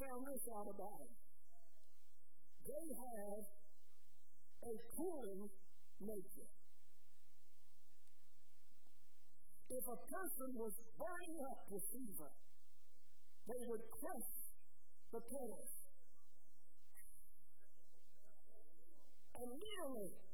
found this out about them. They have a cooling nature. If a person was burning up with fever, they would crush the petals. And literally,